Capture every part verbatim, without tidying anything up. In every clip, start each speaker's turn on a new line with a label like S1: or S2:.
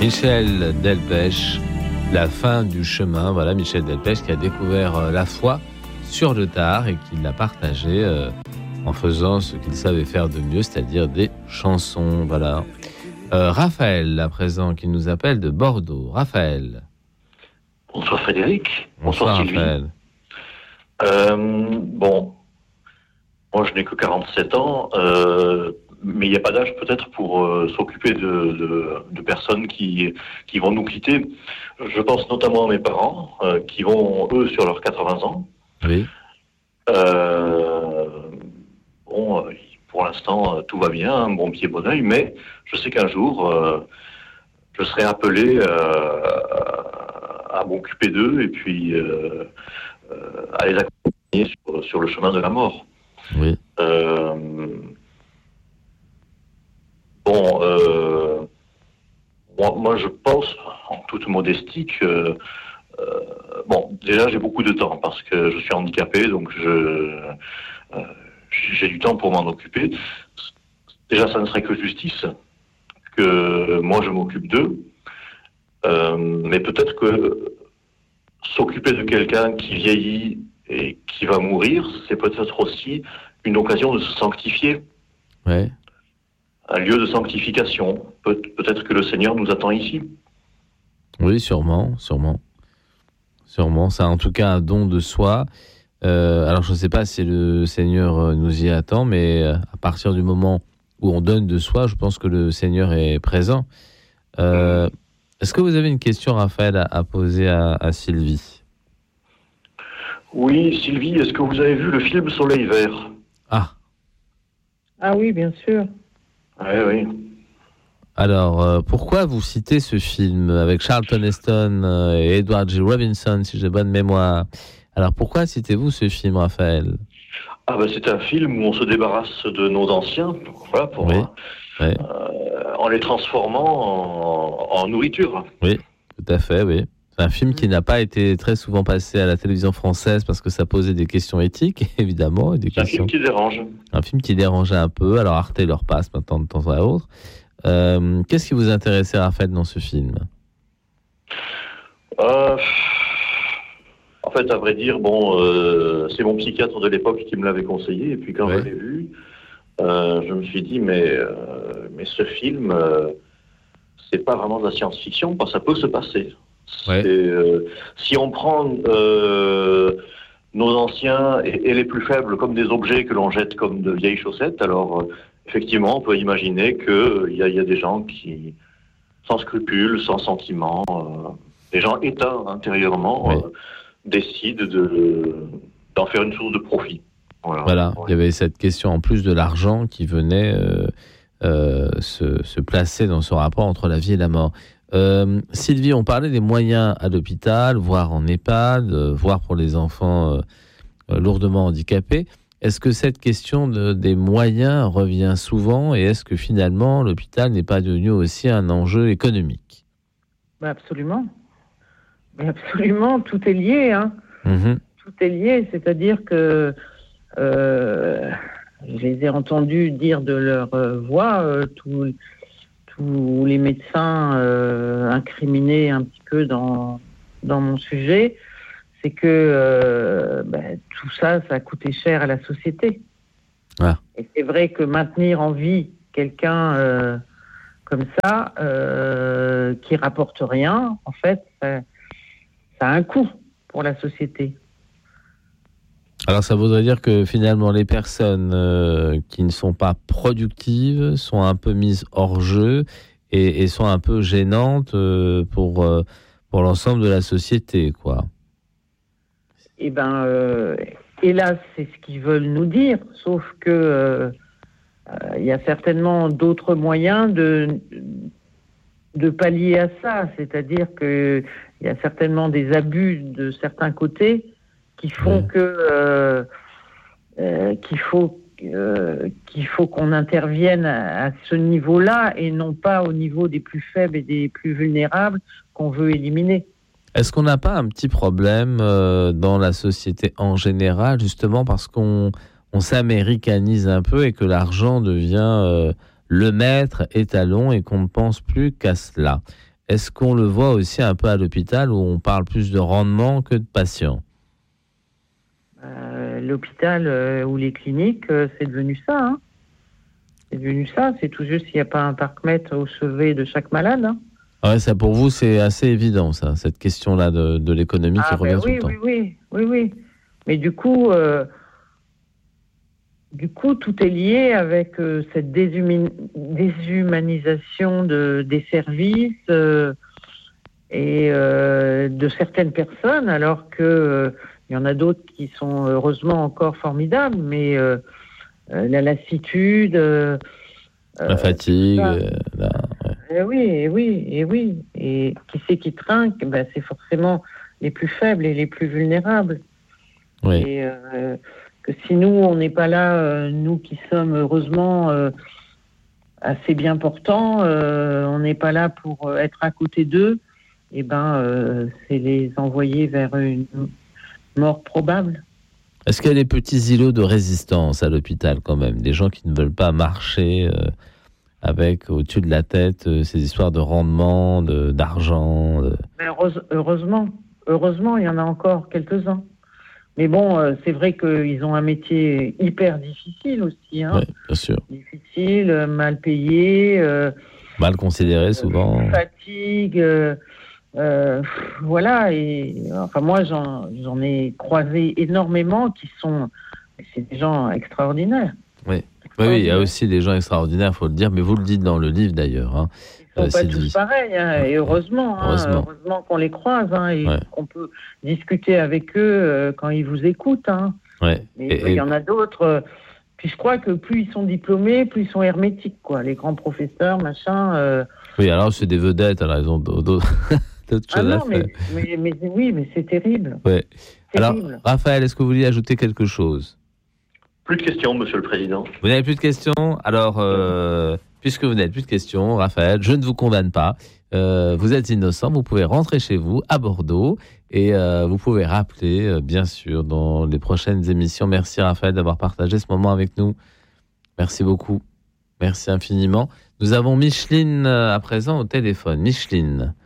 S1: Michel Delpech, La fin du chemin. Voilà, Michel Delpech qui a découvert euh, la foi sur le tard et qui l'a partagé euh, en faisant ce qu'il savait faire de mieux, c'est-à-dire des chansons. Voilà. Euh, Raphaël, à présent, qui nous appelle de Bordeaux. Raphaël.
S2: Bonsoir Frédéric.
S1: Bonsoir,
S2: Bonsoir Sylvie.
S1: Raphaël.
S2: Euh, bon, moi je n'ai que quarante-sept ans, euh, mais il n'y a pas d'âge peut-être pour euh, s'occuper de, de, de personnes qui, qui vont nous quitter. Je pense notamment à mes parents, euh, qui vont, eux, sur leurs quatre-vingts ans.
S1: Oui.
S2: Euh, bon, pour l'instant, tout va bien, un bon pied, bon oeil, mais je sais qu'un jour, euh, je serai appelé euh, à m'occuper d'eux et puis euh, euh, à les accompagner sur, sur le chemin de la mort.
S1: Oui.
S2: Euh, bon, euh, moi, moi, je pense, en toute modestie, que euh, bon, déjà j'ai beaucoup de temps parce que je suis handicapé, donc je euh, j'ai du temps pour m'en occuper. Déjà, ça ne serait que justice que moi je m'occupe d'eux, euh, mais peut-être que s'occuper de quelqu'un qui vieillit et qui va mourir, c'est peut-être aussi une occasion de se sanctifier.
S1: Ouais.
S2: Un lieu de sanctification. Peut- peut-être que le Seigneur nous attend ici.
S1: Oui, sûrement, sûrement. Sûrement. C'est en tout cas un don de soi. Euh, alors, je ne sais pas si le Seigneur nous y attend, mais à partir du moment où on donne de soi, je pense que le Seigneur est présent. Euh, est-ce que vous avez une question, Raphaël, à, à poser à, à Sylvie ?
S2: Oui, Sylvie, est-ce que vous avez vu le film Soleil Vert ?
S1: Ah.
S3: Ah oui, bien sûr.
S2: Oui, oui.
S1: Alors, euh, pourquoi vous citez ce film avec Charlton Heston euh, et Edward G. Robinson, si j'ai bonne mémoire ? Alors, pourquoi citez-vous ce film, Raphaël ?
S2: Ah ben c'est un film où on se débarrasse de nos anciens, voilà, pour,
S1: Oui, oui.
S2: euh, en les transformant en, en nourriture.
S1: Oui, tout à fait, oui. C'est un film qui n'a pas été très souvent passé à la télévision française parce que ça posait des questions éthiques, évidemment. Et des
S2: C'est un
S1: questions...
S2: film qui dérange.
S1: Un film qui dérangeait un peu. Alors Arte leur passe maintenant de temps à autre. Euh, qu'est-ce qui vous intéressait, Raphaël, dans ce film ?
S2: euh, En fait, à vrai dire, bon, euh, c'est mon psychiatre de l'époque qui me l'avait conseillé. Et puis quand
S1: Ouais.
S2: je l'ai vu, euh, je me suis dit, mais, euh, mais ce film, euh, c'est pas vraiment de la science-fiction, parce que ça peut se passer.
S1: Ouais.
S2: C'est, euh, si on prend euh, nos anciens et, et les plus faibles comme des objets que l'on jette comme de vieilles chaussettes, alors euh, effectivement, on peut imaginer qu'il euh, y, y a des gens qui, sans scrupules, sans sentiments, euh, des gens éteints intérieurement,
S1: Oui.
S2: euh, décident de, d'en faire une source de profit. Voilà.
S1: Voilà,
S2: Ouais.
S1: il y avait cette question en plus de l'argent qui venait euh, euh, se, se placer dans ce rapport entre la vie et la mort. Euh, Sylvie, on parlait des moyens à l'hôpital, voire en EHPAD, euh, voire pour les enfants euh, lourdement handicapés. Est-ce que cette question de, des moyens revient souvent et est-ce que finalement l'hôpital n'est pas devenu aussi un enjeu économique ?
S3: Bah absolument. Mais absolument, tout est lié. Hein.
S1: Mmh.
S3: Tout est lié, c'est-à-dire que euh, je les ai entendus dire de leur euh, voix, euh, tous, tous les médecins euh, incriminés un petit peu dans, dans mon sujet, c'est que euh, ben, tout ça, ça a coûté cher à la société.
S1: Ah.
S3: Et c'est vrai que maintenir en vie quelqu'un euh, comme ça, euh, qui rapporte rien, en fait, ça, ça a un coût pour la société.
S1: Alors ça voudrait dire que finalement les personnes euh, qui ne sont pas productives sont un peu mises hors jeu et, et sont un peu gênantes euh, pour, euh, pour l'ensemble de la société, quoi.
S3: Eh bien, euh, hélas, c'est ce qu'ils veulent nous dire, sauf que euh, euh, y a certainement d'autres moyens de, de pallier à ça, c'est-à-dire qu'il y a certainement des abus de certains côtés qui font
S1: Oui.
S3: que euh, euh, qu'il faut euh, qu'il faut qu'on intervienne à, à ce niveau-là et non pas au niveau des plus faibles et des plus vulnérables qu'on veut éliminer.
S1: Est-ce qu'on n'a pas un petit problème euh, dans la société en général, justement parce qu'on on s'américanise un peu et que l'argent devient euh, le maître étalon et qu'on ne pense plus qu'à cela ? est-ce qu'on le voit aussi un peu à l'hôpital où on parle plus de rendement que de patients?
S3: Euh, l'hôpital euh, ou les cliniques, euh, c'est devenu ça. Hein. C'est devenu ça. C'est tout juste qu'il n'y a pas un parc-mètre au chevet de chaque malade. Hein.
S1: Ah ouais, ça pour vous, c'est assez évident, ça, cette question-là de, de l'économie
S3: ah,
S1: qui revient
S3: ben
S1: tout
S3: oui,
S1: le temps.
S3: Oui, oui, oui, oui. Mais du coup, euh, du coup, tout est lié avec euh, cette déshumi- déshumanisation de, des services euh, et euh, de certaines personnes, alors que euh, il y en a d'autres qui sont heureusement encore formidables, mais euh, euh, la lassitude, euh,
S1: La fatigue,
S3: ça,
S1: euh, la... ouais.
S3: Eh oui, eh oui, et oui. Et qui c'est qui trinque? Ben, c'est forcément les plus faibles et les plus vulnérables.
S1: Oui.
S3: Et euh, que si nous, on n'est pas là, euh, nous qui sommes heureusement euh, assez bien portants, euh, on n'est pas là pour euh, être à côté d'eux, et ben, euh, c'est les envoyer vers une mort probable.
S1: Est-ce qu'il y a des petits îlots de résistance à l'hôpital quand même? Des gens qui ne veulent pas marcher euh, avec au-dessus de la tête euh, ces histoires de rendement, de, d'argent de...
S3: Mais heureuse, heureusement, heureusement, il y en a encore quelques-uns. Mais bon, euh, c'est vrai qu'ils ont un métier hyper difficile aussi. Hein.
S1: Oui, bien sûr.
S3: Difficile, mal payé. Euh,
S1: Mal considéré souvent.
S3: Euh, fatigue. Euh, euh, voilà. Et, enfin, moi, j'en, j'en ai croisé énormément qui sont... C'est des gens extraordinaires.
S1: Oui. Oui, oui, il y a aussi des gens extraordinaires, il faut le dire, mais vous le dites dans le livre d'ailleurs. Hein.
S3: Ils ne sont
S1: Euh,
S3: pas tous pareils, hein, et heureusement, hein,
S1: heureusement.
S3: heureusement qu'on les croise, hein, et
S1: ouais.
S3: qu'on peut discuter avec eux euh, quand ils vous écoutent. Hein.
S1: Ouais.
S3: Mais
S1: et,
S3: il y et... en a d'autres. Euh, puis je crois que plus ils sont diplômés, plus ils sont hermétiques, quoi. Les grands professeurs, machin. Euh...
S1: Oui, alors c'est des vedettes, alors ils ont d'autres, d'autres choses
S3: ah non,
S1: à faire.
S3: Mais, mais, mais oui, mais c'est terrible.
S1: Ouais.
S3: C'est
S1: alors,
S3: terrible.
S1: Raphaël, est-ce que vous vouliez ajouter quelque chose?
S2: Plus de questions, Monsieur le Président.
S1: Vous n'avez plus de questions? Alors, euh, puisque vous n'avez plus de questions, Raphaël, je ne vous condamne pas. Euh, vous êtes innocent, vous pouvez rentrer chez vous à Bordeaux et euh, vous pouvez rappeler, euh, bien sûr, dans les prochaines émissions. Merci Raphaël d'avoir partagé ce moment avec nous. Merci beaucoup. Merci infiniment. Nous avons Micheline euh, à présent au téléphone. Micheline.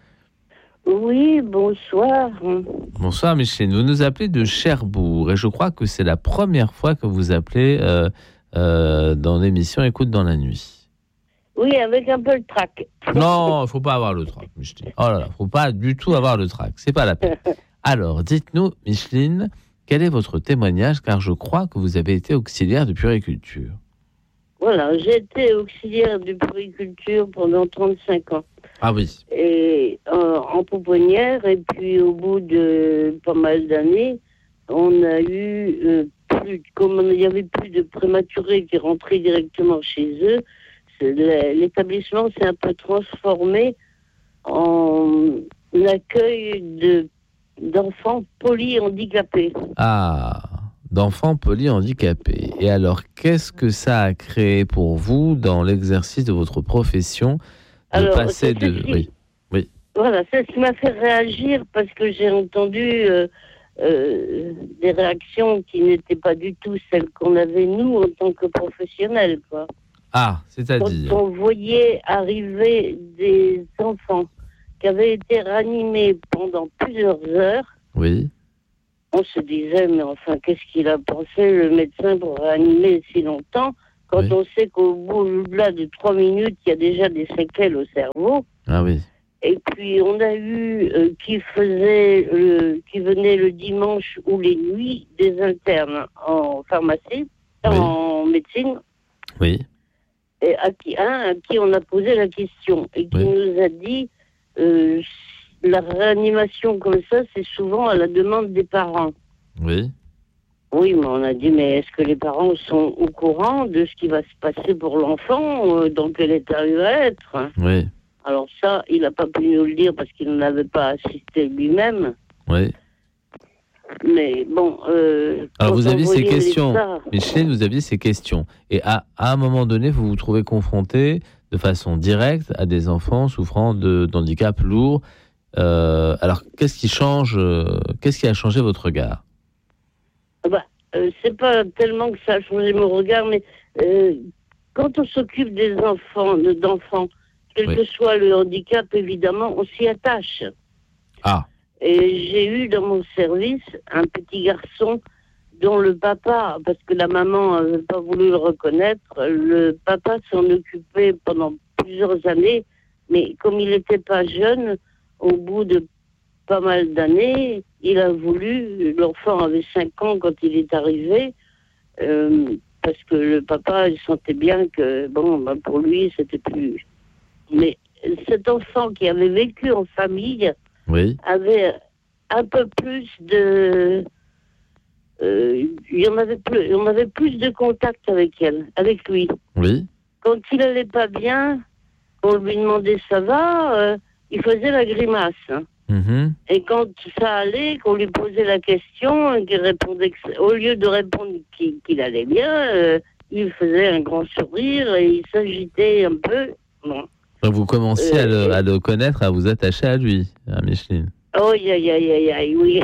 S4: Oui, bonsoir.
S1: Bonsoir Micheline, vous nous appelez de Cherbourg et je crois que c'est la première fois que vous appelez euh, euh, dans l'émission Écoute dans la nuit.
S4: Oui, avec un peu le trac.
S1: Non, il ne faut pas avoir le trac, Micheline. Oh là là, il ne faut pas du tout avoir le trac, c'est pas la peine. Alors, dites-nous, Micheline, quel est votre témoignage, car je crois que vous avez été auxiliaire de puériculture.
S4: Voilà, j'ai été auxiliaire de puériculture pendant trente-cinq ans.
S1: Ah oui.
S4: Et euh, en pouponnière, et puis au bout de pas mal d'années, on a eu euh, plus, comme il n'y avait plus de prématurés qui rentraient directement chez eux, l'établissement s'est un peu transformé en accueil de d'enfants polyhandicapés.
S1: Ah, d'enfants polyhandicapés. Et alors, qu'est-ce que ça a créé pour vous dans l'exercice de votre profession de
S4: alors,
S1: passer de...
S4: Qui,
S1: oui. oui.
S4: Voilà, c'est ce qui m'a fait réagir parce que j'ai entendu euh, euh, des réactions qui n'étaient pas du tout celles qu'on avait nous en tant que professionnels, quoi.
S1: Ah, c'est-à-dire...
S4: Quand on voyait arriver des enfants qui avaient été ranimés pendant plusieurs heures,
S1: oui.
S4: On se disait, mais enfin, qu'est-ce qu'il a pensé, le médecin, pour réanimer si longtemps, quand oui. on sait qu'au bout-là de trois minutes, il y a déjà des séquelles au cerveau.
S1: Ah oui.
S4: Et puis, on a eu euh, qui faisait, euh, qui venait le dimanche ou les nuits, des internes en pharmacie, oui. en médecine.
S1: Oui.
S4: Et à qui, hein, à qui on a posé la question et qui oui. nous a dit, euh, la réanimation comme ça, c'est souvent à la demande des parents.
S1: Oui.
S4: Oui, mais on a dit, mais est-ce que les parents sont au courant de ce qui va se passer pour l'enfant, euh, dans quel état il va être?
S1: Oui.
S4: Alors ça, il n'a pas pu nous le dire parce qu'il n'avait pas assisté lui-même.
S1: Oui.
S4: Mais bon... Euh,
S1: Alors vous aviez ces questions, Micheline, vous aviez ces questions. Et à, à un moment donné, vous vous trouvez confronté de façon directe à des enfants souffrant de, d'handicap lourd. Euh, alors, qu'est-ce qui change euh, Qu'est-ce qui a changé votre regard?
S4: bah, euh, C'est pas tellement que ça a changé mon regard, mais euh, quand on s'occupe des enfants, de, d'enfants, quel
S1: oui.
S4: que soit le handicap, évidemment, on s'y attache.
S1: Ah.
S4: Et j'ai eu dans mon service un petit garçon dont le papa, parce que la maman n'avait pas voulu le reconnaître, le papa s'en occupait pendant plusieurs années, mais comme il n'était pas jeune, au bout de pas mal d'années, il a voulu, l'enfant avait cinq ans quand il est arrivé, euh, parce que le papa, il sentait bien que, bon, ben pour lui, c'était plus... Mais cet enfant qui avait vécu en famille
S1: Oui.
S4: avait un peu plus de... Euh, il y en avait plus, on avait plus de contact avec elle, avec lui.
S1: Oui.
S4: Quand il allait pas bien, on lui demandait ça va, euh, il faisait la grimace. Hein.
S1: Mm-hmm.
S4: Et quand ça allait, qu'on lui posait la question, et qu'il répondait que, au lieu de répondre qu'il, qu'il allait bien, euh, il faisait un grand sourire et il s'agitait un peu. Bon.
S1: Donc vous commenciez
S4: Euh,
S1: à, le,
S4: et...
S1: à le connaître, à vous attacher à lui, à Micheline.
S4: Oh, aïe, aïe, aïe, aïe, oui.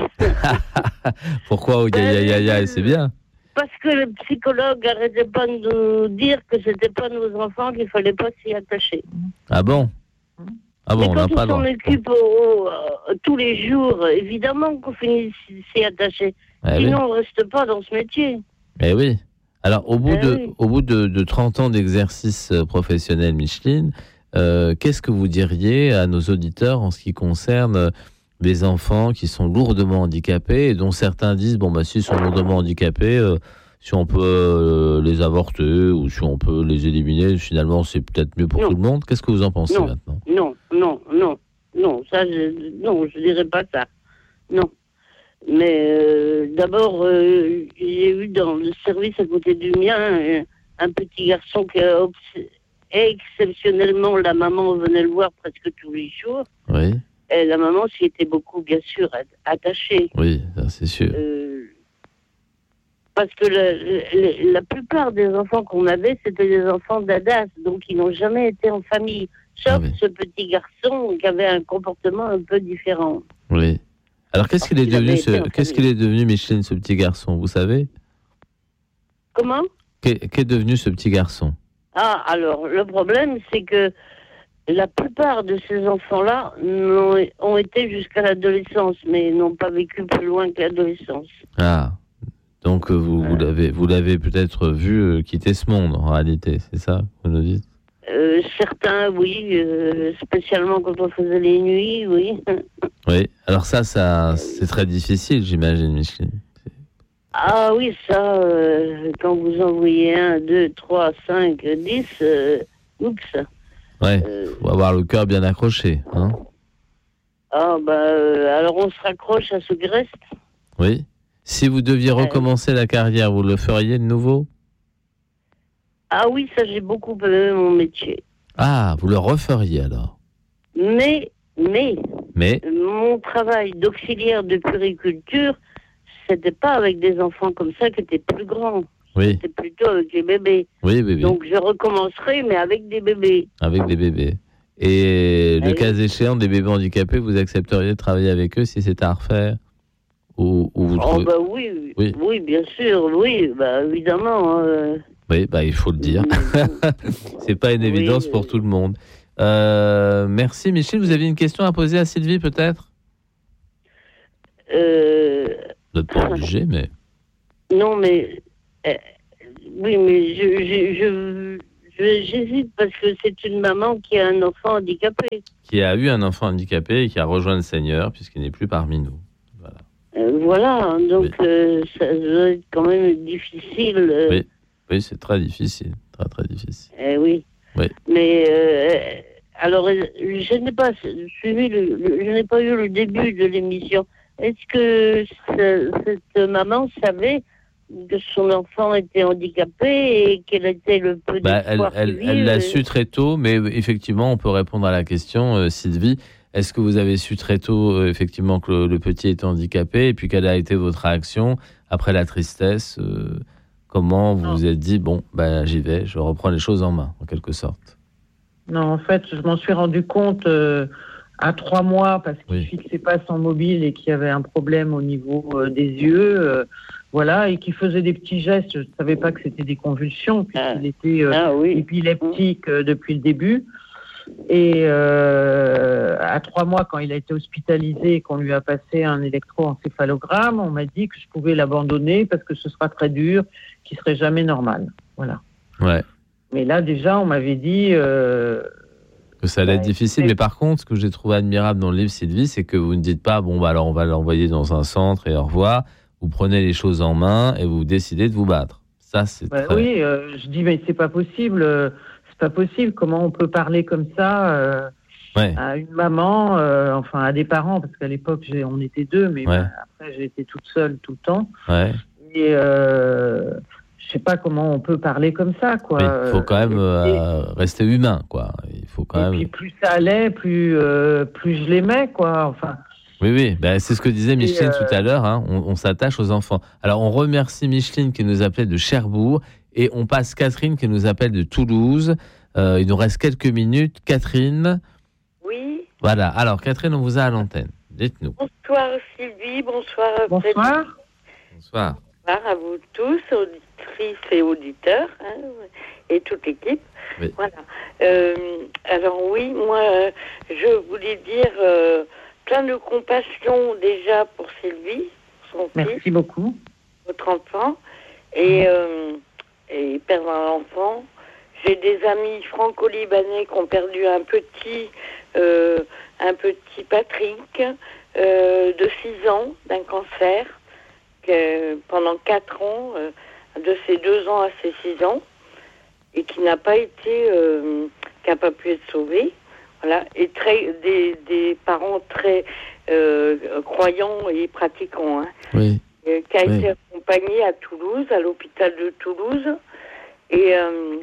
S1: Pourquoi oh, aïe, aïe, aïe, aïe, c'est bien.
S4: Parce que le psychologue n'arrêtait pas de nous dire que c'était pas nos enfants, qu'il fallait pas s'y attacher.
S1: Ah bon? Ah bon,
S4: Mais
S1: on
S4: quand
S1: n'a pas
S4: on
S1: le droit.
S4: s'en occupe au, euh, tous les jours, évidemment qu'on finit s'y attacher.
S1: Eh
S4: Sinon,
S1: oui.
S4: on reste pas dans ce métier.
S1: Eh oui. Alors, au bout,
S4: Eh
S1: de,
S4: oui.
S1: au bout de, de trente ans d'exercice euh, professionnel, Micheline, euh, qu'est-ce que vous diriez à nos auditeurs en ce qui concerne euh, les enfants qui sont lourdement handicapés et dont certains disent, bon, bah, s'ils sont lourdement handicapés, euh, si on peut euh, les avorter ou si on peut les éliminer, finalement, c'est peut-être mieux pour
S4: Non.
S1: tout le monde. Qu'est-ce que vous en pensez
S4: Non.
S1: maintenant?
S4: Non, non, non, non, ça, je, non, je dirais pas ça. Non. Mais euh, d'abord, euh, j'ai eu dans le service à côté du mien euh, un petit garçon qui a obs- exceptionnellement, la maman venait le voir presque tous les jours.
S1: Oui,
S4: Et la maman s'y était beaucoup, bien sûr, attachée.
S1: oui, ça, c'est sûr.
S4: Euh, parce que le- le- la plupart des enfants qu'on avait, c'était des enfants d'Adas, donc ils n'ont jamais été en famille. Sauf
S1: Ah oui.
S4: ce petit garçon qui avait un comportement un peu différent.
S1: Oui. Alors, qu'est-ce qu'il est
S4: Il avait
S1: devenu,
S4: été
S1: ce,
S4: en
S1: qu'est-ce
S4: famille.
S1: qu'il est devenu, Micheline, ce petit garçon, vous savez?
S4: Comment?
S1: Qu'est, qu'est devenu ce petit garçon?
S4: Ah, alors, le problème, c'est que la plupart de ces enfants-là n'ont- ont été jusqu'à l'adolescence, mais n'ont pas vécu plus loin que l'adolescence.
S1: Ah, donc euh, vous, vous
S4: Ouais.
S1: l'avez, vous l'avez peut-être vu euh, quitter ce monde, en réalité, c'est ça, vous nous dites?
S4: Euh, certains, oui, euh, spécialement quand on faisait les nuits, oui.
S1: Oui, alors ça, ça c'est très difficile, j'imagine, Micheline.
S4: Ah oui, ça, euh, quand vous envoyez un, deux, trois, cinq, dix, euh, oups.
S1: Ouais,
S4: Euh,
S1: faut avoir le cœur bien accroché, hein?
S4: ah bah, euh, alors on se raccroche à ce qui reste.
S1: Oui. Si vous deviez
S4: Ouais.
S1: recommencer la carrière, vous le feriez de nouveau?
S4: Ah oui, ça, j'ai beaucoup aimé mon métier.
S1: Ah, vous le referiez alors?
S4: Mais, mais,
S1: Mais,
S4: mon travail d'auxiliaire de puériculture, c'était pas avec des enfants comme ça qui étaient plus grands.
S1: oui,
S4: C'était plutôt avec les bébés.
S1: oui, bébé,
S4: Donc je recommencerai, mais avec des bébés.
S1: avec des bébés. Et le
S4: Oui.
S1: cas échéant, des bébés handicapés, vous accepteriez de travailler avec eux si c'était à refaire? Ou, ou vous
S4: Oh
S1: trouvez...
S4: bah oui,
S1: Oui.
S4: oui, bien sûr, oui, bah évidemment. hein.
S1: Oui, bah, il faut le dire. C'est pas une
S4: Oui,
S1: évidence pour
S4: euh.
S1: tout le monde. Euh, merci, Michel. Vous aviez une question à poser à Sylvie, peut-être?
S4: Euh,
S1: Vous n'êtes pas obligé, mais...
S4: non, mais euh, oui, mais je, je, je, je- j'hésite parce que c'est une maman qui a un enfant handicapé.
S1: Qui a eu un enfant handicapé et qui a rejoint le Seigneur, puisqu'il n'est plus parmi nous. Voilà.
S4: Euh, voilà, donc
S1: Oui.
S4: euh, ça doit être quand même difficile. euh,
S1: Oui. Oui, c'est très difficile. Très, très difficile.
S4: eh oui.
S1: Oui.
S4: Mais euh, alors, euh, je n'ai pas suivi, le, le- je n'ai pas eu le début de l'émission. Est-ce que ce- cette maman savait que son enfant était handicapé et quel était le peu
S1: Bah, elle,
S4: d'espoir
S1: elle,
S4: qu'il
S1: elle
S4: vit,
S1: l'a
S4: euh,
S1: su très tôt, mais effectivement, on peut répondre à la question, euh, Sylvie. Est-ce que vous avez su très tôt, euh, effectivement, que le, le petit était handicapé, et puis quelle a été votre réaction après la tristesse euh, Comment vous
S3: Non.
S1: vous êtes dit, bon, ben, j'y vais, je reprends les choses en main, en quelque sorte?
S3: Non, en fait, je m'en suis rendu compte euh, à trois mois parce qu'il ne
S1: Oui.
S3: fixait pas son mobile et qu'il y avait un problème au niveau euh, des yeux. euh, voilà, et qu'il faisait des petits gestes. Je ne savais pas que c'était des convulsions puisqu'il était euh,
S4: Ah oui.
S3: épileptique euh, depuis le début. Et euh, à trois mois, quand il a été hospitalisé et qu'on lui a passé un électroencéphalogramme, on m'a dit que je pouvais l'abandonner parce que ce sera très dur, qu'il serait jamais normal. Voilà.
S1: Ouais.
S3: Mais là, déjà, on m'avait dit... Euh,
S1: que ça allait être
S3: ouais,
S1: difficile.
S3: c'est-
S1: Mais par contre, ce que j'ai trouvé admirable dans le livre, Sylvie, c'est que vous ne dites pas, bon, bah, alors on va l'envoyer dans un centre et au revoir. Vous prenez les choses en main et vous décidez de vous battre. Ça, c'est
S3: bah,
S1: très...
S3: Oui, euh, je dis, mais c'est pas possible. euh, c'est pas possible. Comment on peut parler comme ça euh,
S1: Ouais.
S3: à une maman, euh, enfin à des parents, parce qu'à l'époque, j'ai, on était deux, mais
S1: Ouais.
S3: bah, après, j'ai été toute seule tout le temps.
S1: Ouais.
S3: Et euh, je sais pas comment on peut parler comme ça, quoi.
S1: Mais il faut quand même
S3: Et-
S1: euh, rester humain, quoi. Il faut quand
S3: Et
S1: même...
S3: puis plus ça allait, plus, euh, plus je l'aimais, quoi. Enfin,
S1: Oui, oui, ben, c'est ce que disait Micheline
S3: euh,
S1: tout à l'heure, hein. on, on s'attache aux enfants. Alors, on remercie Micheline qui nous appelait de Cherbourg et on passe Catherine qui nous appelle de Toulouse. Euh, il nous reste quelques minutes. Catherine,
S5: Oui,
S1: voilà. Alors, Catherine, on vous a à l'antenne. Dites-nous.
S5: bonsoir Sylvie, bonsoir
S3: bonsoir.
S5: Frédéric.
S1: Bonsoir.
S5: Bonsoir à vous tous, auditrices et auditeurs, hein, et toute l'équipe.
S1: Oui.
S5: Voilà. Euh, alors oui, moi, euh, je voulais dire euh, plein de compassion déjà pour Sylvie, son fils,
S3: Merci beaucoup.
S5: votre enfant, et, euh, et perdre un enfant. J'ai des amis franco-libanais qui ont perdu un petit, euh, un petit Patrick euh, de six ans d'un cancer, que, pendant quatre ans, euh, de ses deux ans à ses six ans, et qui n'a pas été, euh, qui n'a pas pu être sauvé. Voilà, et très, des, des parents très euh, croyants et pratiquants, hein,
S1: Oui.
S5: euh, qui a
S1: Oui.
S5: été accompagné à Toulouse, à l'hôpital de Toulouse, et, euh,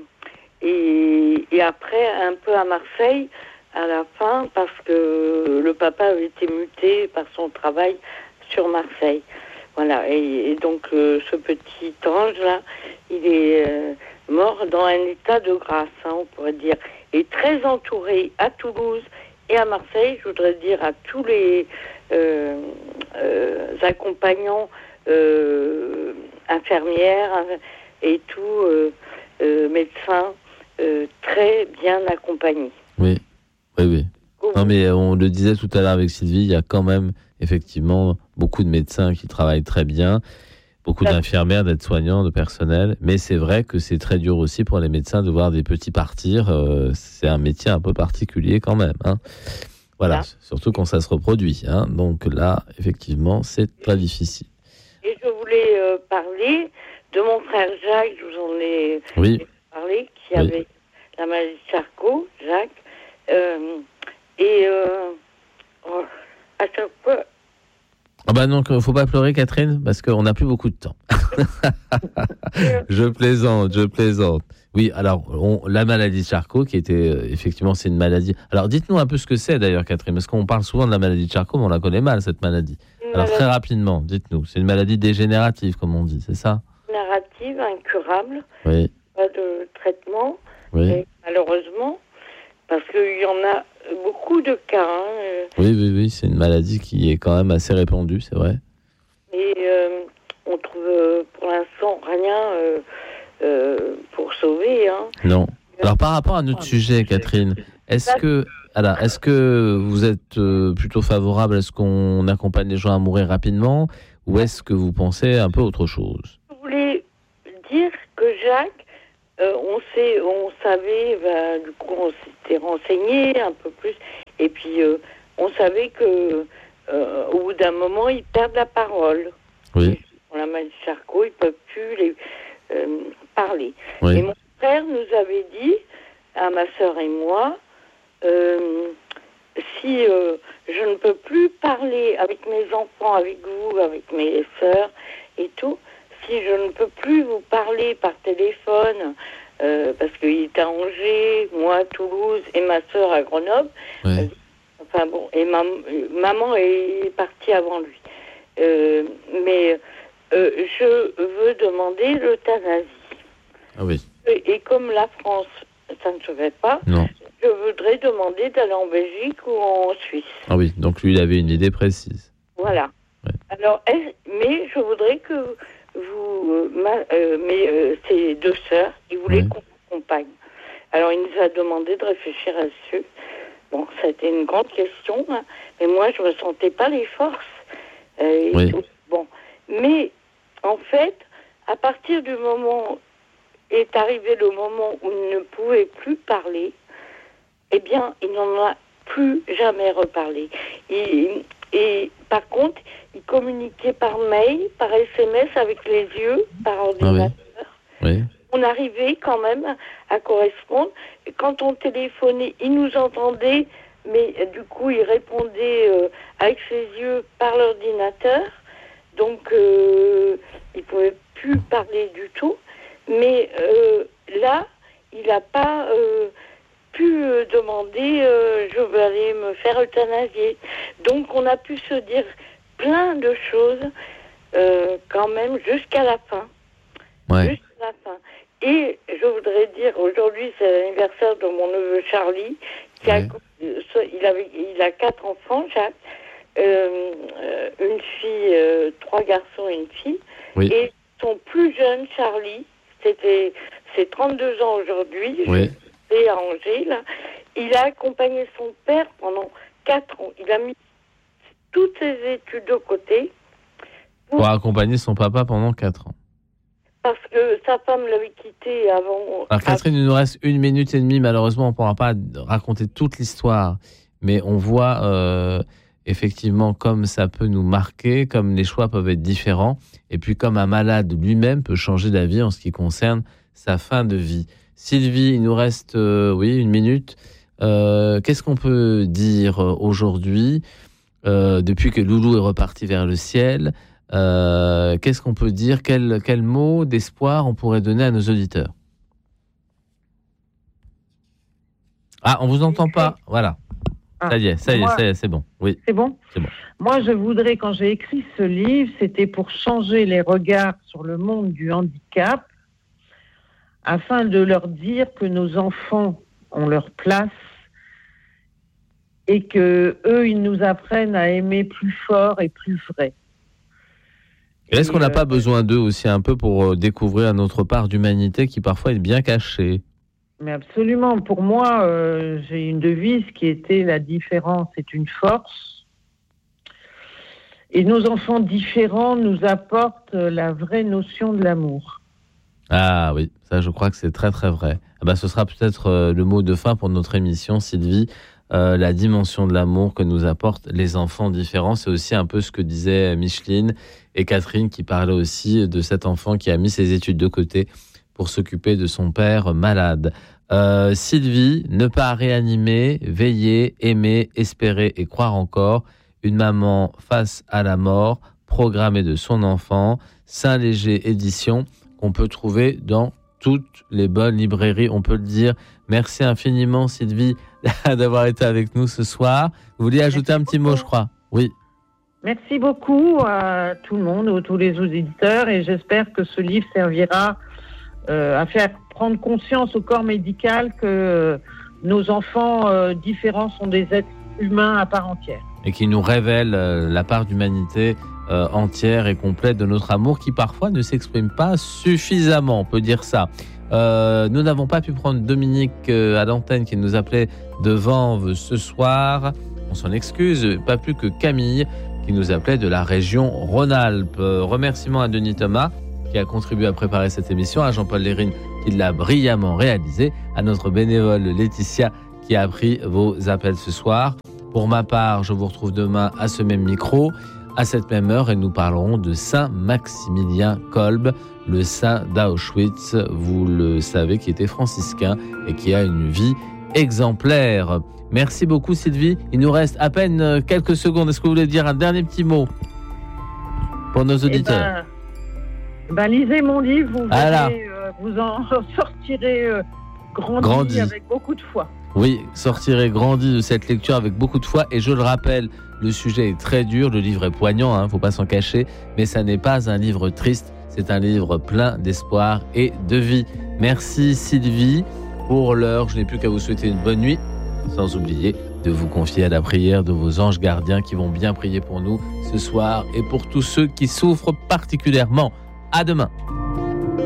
S5: et, et après un peu à Marseille à la fin, parce que le papa avait été muté par son travail sur Marseille. Voilà, et, et donc euh, ce petit ange-là, il est euh, mort dans un état de grâce, hein, on pourrait dire, et très entouré à Toulouse et à Marseille. Je voudrais dire à tous les euh, euh, accompagnants, euh, infirmières et tout, euh, euh, médecins, euh, très bien accompagnés.
S1: Oui. Oui, oui. Non, mais on le disait tout à l'heure avec Sylvie, il y a quand même effectivement beaucoup de médecins qui travaillent très bien, beaucoup d'infirmières, d'aides-soignants, de personnel. Mais c'est vrai que c'est très dur aussi pour les médecins de voir des petits partir. Euh, c'est un métier un peu particulier quand même. Hein. Voilà,
S5: Là.
S1: surtout quand ça se reproduit. Hein. Donc là, effectivement, c'est très difficile.
S5: Et je voulais euh, parler de mon frère Jacques, je vous en ai
S1: Oui,
S5: parlé, qui
S1: Oui.
S5: avait la maladie de Charcot, Jacques. Euh, et euh, oh, à chaque fois,
S1: ah bah donc, il ne faut pas pleurer, Catherine, parce qu'on n'a plus beaucoup de temps. Je plaisante, je plaisante. Oui, alors, on, la maladie de Charcot, qui était, euh, effectivement, c'est une maladie... Alors, dites-nous un peu ce que c'est, d'ailleurs, Catherine, parce qu'on parle souvent de la maladie de Charcot, mais on la connaît mal, cette maladie.
S5: une
S1: Alors,
S5: maladie
S1: très rapidement, dites-nous. C'est une maladie dégénérative, comme on dit, c'est ça?
S5: narrative, incurable,
S1: Oui,
S5: pas de traitement,
S1: oui,
S5: et malheureusement, parce qu'il y en a beaucoup de cas, hein, euh,
S1: oui, oui, oui, c'est une maladie qui est quand même assez répandue, c'est vrai.
S5: et euh, on trouve euh, pour l'instant rien euh, euh, pour sauver. Hein.
S1: Non. Alors, par rapport à notre sujet, Catherine, est-ce que, alors, est-ce que vous êtes euh, plutôt favorable à ce qu'on accompagne les gens à mourir rapidement, ou est-ce que vous pensez un peu autre chose?
S5: Je voulais dire que Jacques, euh, on sait, on savait, ben, du coup, on s'était renseigné un peu plus, et puis euh, on savait que euh, au bout d'un moment, ils perdent la parole.
S1: Oui,
S5: Pour la maladie de Charcot, ils peuvent plus les, euh, parler.
S1: oui,
S5: Et mon frère nous avait dit, à ma sœur et moi, euh, si euh, je ne peux plus parler avec mes enfants, avec vous, avec mes sœurs et tout, si je ne peux plus vous parler par téléphone, euh, parce qu'il est à Angers, moi à Toulouse et ma sœur à Grenoble,
S1: oui.
S5: euh, enfin bon, et mam- maman est partie avant lui. Euh, mais euh, je veux demander l'euthanasie.
S1: Ah oui,
S5: Et, et comme la France, ça ne se fait pas,
S1: non.
S5: je voudrais demander d'aller en Belgique ou en Suisse.
S1: Ah oui, donc lui, il avait une idée précise.
S5: Voilà.
S1: Ouais.
S5: Alors, est- mais je voudrais que vous, euh, ma, euh, mes, euh, ces deux sœurs, ils voulaient
S1: Ouais.
S5: qu'on m'accompagne. Alors, il nous a demandé de réfléchir à dessus. Bon, ça a été une grande question, hein, mais moi, je ne ressentais pas les forces. Euh, et
S1: Oui.
S5: tout. Bon. Mais, en fait, à partir du moment, est arrivé le moment où il ne pouvait plus parler, eh bien, il n'en a plus jamais reparlé. Et, et par contre, il communiquait par mail, par S M S avec les yeux, par ordinateur.
S1: Ah oui.
S5: On arrivait quand même à correspondre. Et quand on téléphonait, il nous entendait, mais euh, du coup, il répondait euh, avec ses yeux par l'ordinateur. Donc, euh, il ne pouvait plus parler du tout. Mais euh, là, il n'a pas euh, pu euh, demander euh, « je veux aller me faire euthanasier ». Donc, on a pu se dire plein de choses euh, quand même jusqu'à la fin.
S1: Ouais.
S5: Jusqu'à la fin. Et je voudrais dire, aujourd'hui, c'est l'anniversaire de mon neveu Charlie, qui a,
S1: Ouais.
S5: il, avait, il a quatre enfants, Jacques, euh, euh, une fille, euh, trois garçons et une fille.
S1: Oui.
S5: Et son plus jeune, Charlie, c'était, c'est trente-deux ans aujourd'hui,
S1: Oui.
S5: je suis à Angers, là, il a accompagné son père pendant quatre ans. Il a mis toutes ses études de côté.
S1: Pour accompagner son papa pendant quatre ans.
S5: Parce que sa femme l'avait quitté avant.
S1: Alors Catherine, il nous reste une minute et demie. Malheureusement, on ne pourra pas raconter toute l'histoire. Mais on voit euh, effectivement comme ça peut nous marquer, comme les choix peuvent être différents. Et puis comme un malade lui-même peut changer d'avis en ce qui concerne sa fin de vie. Sylvie, il nous reste euh, oui, une minute. Euh, qu'est-ce qu'on peut dire aujourd'hui euh, depuis que Loulou est reparti vers le ciel? Euh, qu'est-ce qu'on peut dire? Quel, quel mot d'espoir on pourrait donner à nos auditeurs? Ah, on vous entend pas. Voilà.
S3: Ah,
S1: ça y est, ça y est,
S3: moi,
S1: ça y est, c'est bon. Oui.
S3: C'est bon
S1: C'est bon.
S3: Moi, je voudrais, quand j'ai écrit ce livre, c'était pour changer les regards sur le monde du handicap, afin de leur dire que nos enfants ont leur place et que eux, ils nous apprennent à aimer plus fort et plus vrai.
S1: Et est-ce qu'on n'a
S3: euh,
S1: pas besoin d'eux aussi un peu pour découvrir notre part d'humanité qui parfois est bien cachée?
S3: Mais absolument. Pour moi, euh, j'ai une devise qui était « La différence est une force ». Et nos enfants différents nous apportent la vraie notion de l'amour.
S1: Ah oui, ça je crois que c'est très très vrai. Ah bah, ce sera peut-être euh, le mot de fin pour notre émission, Sylvie. Euh, la dimension de l'amour que nous apportent les enfants différents. C'est aussi un peu ce que disaient Micheline et Catherine qui parlaient aussi de cet enfant qui a mis ses études de côté pour s'occuper de son père malade. Euh, Sylvie, ne pas réanimer, veiller, aimer, espérer et croire encore. Une maman face à la mort, programmée de son enfant. Saint-Léger édition qu'on peut trouver dans toutes les bonnes librairies, on peut le dire. Merci infiniment Sylvie d'avoir été avec nous ce soir. Vous vouliez ajouter
S3: Merci
S1: un petit
S3: beaucoup.
S1: mot, je crois? Oui.
S3: Merci beaucoup à tout le monde, à tous les auditeurs, et j'espère que ce livre servira euh, à faire prendre conscience au corps médical que euh, nos enfants euh, différents sont des êtres humains à part entière.
S1: Et qui nous révèle euh, la part d'humanité euh, entière et complète de notre amour qui parfois ne s'exprime pas suffisamment, on peut dire ça. Euh, nous n'avons pas pu prendre Dominique euh, à l'antenne qui nous appelait de Vanves ce soir. On s'en excuse, pas plus que Camille qui nous appelait de la région Rhône-Alpes. Euh, remerciements à Denis Thomas qui a contribué à préparer cette émission, à Jean-Paul Lérine qui l'a brillamment réalisé, à notre bénévole Laetitia qui a pris vos appels ce soir. Pour ma part, je vous retrouve demain à ce même micro, à cette même heure, et nous parlerons de Saint Maximilien Kolbe, le saint d'Auschwitz, vous le savez, qui était franciscain et qui a une vie exemplaire. Merci beaucoup Sylvie. Il nous reste à peine quelques secondes. Est-ce que vous voulez dire un dernier petit mot pour nos auditeurs?
S3: Eh ben, ben, lisez mon livre, vous,
S1: Voilà.
S3: verrez, euh, vous en sortirez euh, grandi,
S1: Grandi.
S3: avec beaucoup de foi.
S1: Oui, sortirez grandi de cette lecture avec beaucoup de foi. Et je le rappelle, le sujet est très dur, le livre est poignant, hein, faut pas s'en cacher, mais ça n'est pas un livre triste, c'est un livre plein d'espoir et de vie. Merci Sylvie. Pour l'heure, je n'ai plus qu'à vous souhaiter une bonne nuit, sans oublier de vous confier à la prière de vos anges gardiens qui vont bien prier pour nous ce soir et pour tous ceux qui souffrent particulièrement. À demain.